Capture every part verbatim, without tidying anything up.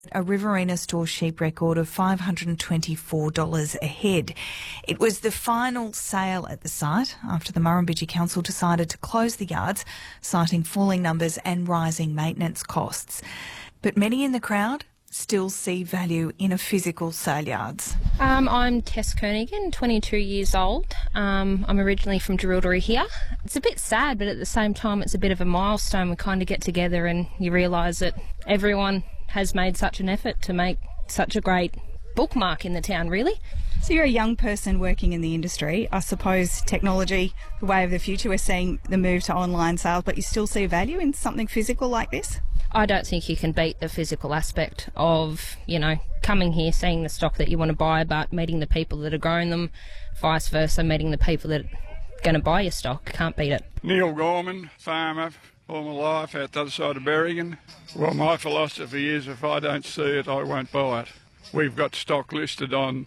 A Riverina store sheep record of five hundred twenty-four dollars a head. It was the final sale at the site after the Murrumbidgee Council decided to close the yards, citing falling numbers and rising maintenance costs. But many in the crowd still see value in a physical sale yards. Um, I'm Tess Kernigan, twenty-two years old. Um, I'm originally from Jerilderie here. It's a bit sad, but at the same time it's a bit of a milestone. We kind of get together and you realise that everyone has made such an effort to make such a great bookmark in the town, really. So you're a young person working in the industry. I suppose technology, the way of the future, we're seeing the move to online sales, but you still see value in something physical like this? I don't think you can beat the physical aspect of, you know, coming here, seeing the stock that you want to buy, but meeting the people that are growing them, vice versa, meeting the people that are going to buy your stock. Can't beat it. Neil Gorman, farmer, all my life out the other side of Berrigan. Well, my philosophy is if I don't see it, I won't buy it. We've got stock listed on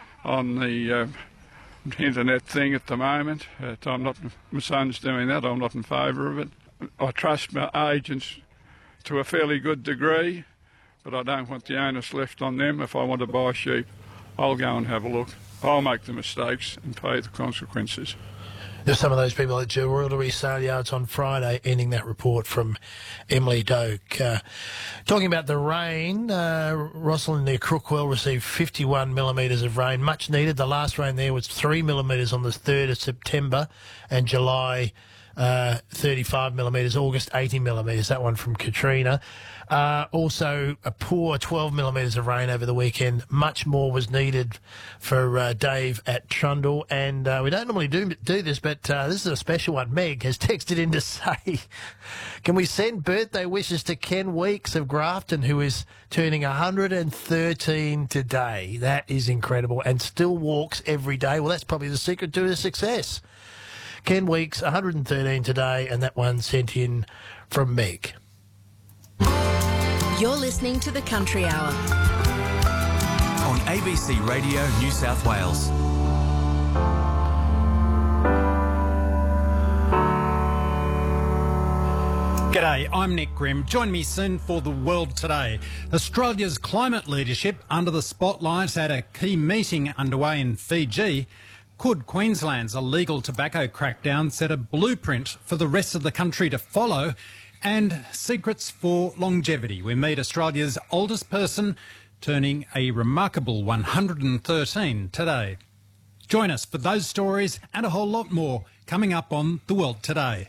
on the uh, internet thing at the moment. Uh, I'm not, my son's doing that. I'm not in favour of it. I trust my agents to a fairly good degree, but I don't want the onus left on them. If I want to buy sheep, I'll go and have a look. I'll make the mistakes and pay the consequences. There's some of those people at Jerilderie sale yards on Friday, ending that report from Emily Doak. Uh, talking about the rain, uh, Rosslyn near Crookwell received fifty-one millimetres of rain, much needed. The last rain there was three millimetres on the third of September, and July uh, thirty-five millimetres, August eighty millimetres, that one from Katrina. Uh, also, a poor twelve millimetres of rain over the weekend. Much more was needed for uh, Dave at Trundle. And uh, we don't normally do, do this, but uh, this is a special one. Meg has texted in to say, can we send birthday wishes to Ken Weeks of Grafton, who is turning one hundred thirteen today. That is incredible, and still walks every day. Well, that's probably the secret to his success. Ken Weeks, one hundred thirteen today, and that one sent in from Meg. You're listening to the Country Hour on A B C Radio New South Wales. G'day, I'm Nick Grimm. Join me soon for The World Today. Australia's climate leadership under the spotlight at a key meeting underway in Fiji. Could Queensland's illegal tobacco crackdown set a blueprint for the rest of the country to follow? And secrets for longevity. We meet Australia's oldest person turning a remarkable one hundred thirteen today. Join us for those stories and a whole lot more coming up on The World Today.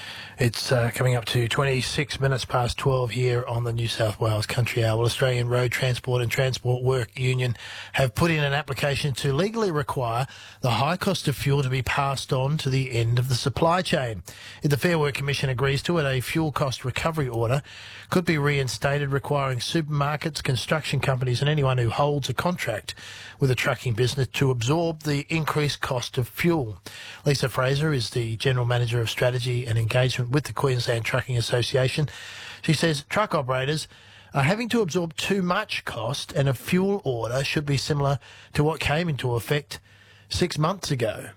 It's uh, coming up to twenty-six minutes past twelve here on the New South Wales Country Hour. Well, Australian Road Transport and Transport Work Union have put in an application to legally require the high cost of fuel to be passed on to the end of the supply chain. If the Fair Work Commission agrees to it, a fuel cost recovery order could be reinstated, requiring supermarkets, construction companies and anyone who holds a contract with a trucking business to absorb the increased cost of fuel. Lisa Fraser is the General Manager of Strategy and Engagement with the Queensland Trucking Association. She says truck operators are having to absorb too much cost, and a fuel order should be similar to what came into effect six months ago.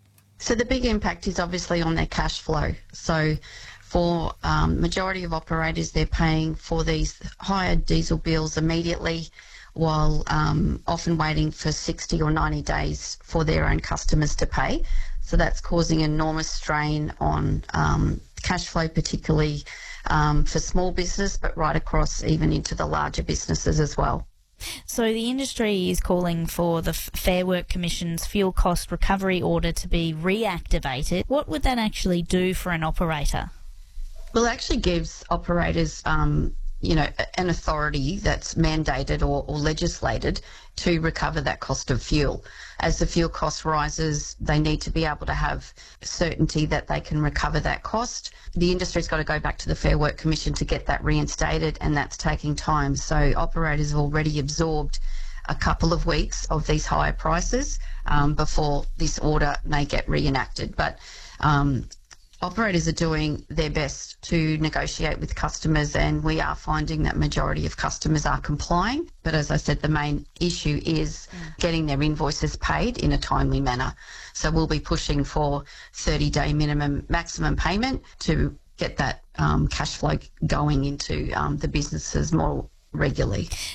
So the big impact is obviously on their cash flow. So for um, majority of operators, they're paying for these higher diesel bills immediately, while um, often waiting for sixty or ninety days for their own customers to pay. So that's causing enormous strain on um, cash flow, particularly um, for small business, but right across even into the larger businesses as well. So the industry is calling for the Fair Work Commission's fuel cost recovery order to be reactivated. What would that actually do for an operator? Well, it actually gives operators um, you know, an authority that's mandated or, or legislated to recover that cost of fuel. As the fuel cost rises, they need to be able to have certainty that they can recover that cost. The industry's got to go back to the Fair Work Commission to get that reinstated, and that's taking time. So operators have already absorbed a couple of weeks of these higher prices um, before this order may get reenacted. But um, operators are doing their best to negotiate with customers, and we are finding that majority of customers are complying. But as I said, the main issue is getting their invoices paid in a timely manner. So we'll be pushing for thirty-day minimum maximum payment to get that um, cash flow going into um, the businesses more regularly.